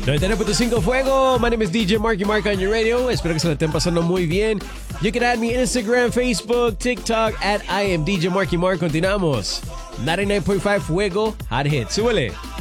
99.5 Fuego. My name is DJ Marky Mark on your radio. Espero que se la estén pasando muy bien. You can add me Instagram, Facebook, TikTok at I am DJ Marky Mark. Continuamos. 99.5 Fuego. Hot Hit. Súbele.